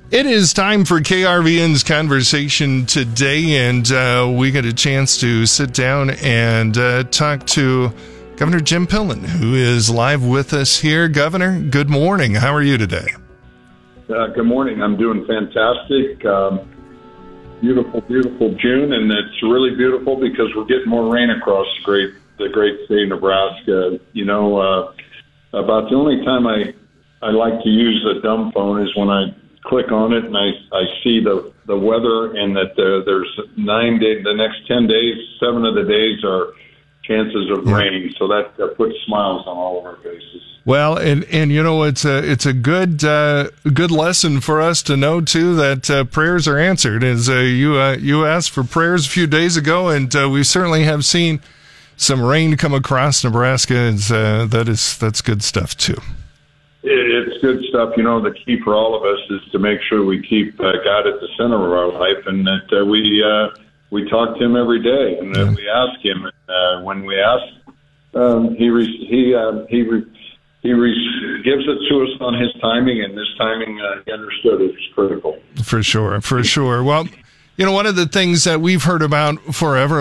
It is time for KRVN's Conversation today, and we get a chance to sit down and talk to Governor Jim Pillen, who is live with us here. Governor, good morning. How are you today? Good morning. I'm doing fantastic. Beautiful June, and it's really beautiful because we're getting more rain across the great state of Nebraska. About the only time I like to use a dumb phone is when I click on it and I see the weather, and that there's 9 days, the next 10 days, 7 of the days are chances of rain. So that puts smiles on all of our faces. Well, and it's a good lesson for us to know too that prayers are answered. As you asked for prayers a few days ago, and we certainly have seen some rain come across Nebraska. That's good stuff too. It's good stuff. The key for all of us is to make sure we keep God at the center of our life, and that we talk to Him every day, and that we ask Him. And when we ask, He gives it to us on His timing, and this timing, He understood is critical. For sure. Well, one of the things that we've heard about forever,